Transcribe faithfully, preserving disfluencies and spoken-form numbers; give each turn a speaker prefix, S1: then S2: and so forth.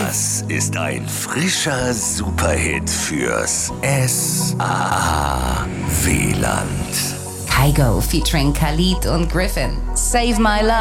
S1: Das ist ein frischer Superhit fürs S A A-Wieland.
S2: Kygo featuring Khalid und Griffin. Save My Love.